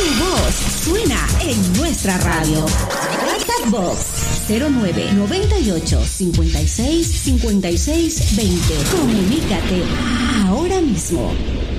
Tu voz suena en nuestra radio. WhatsApp Box 09 98 56 56 20. Comunícate ahora mismo.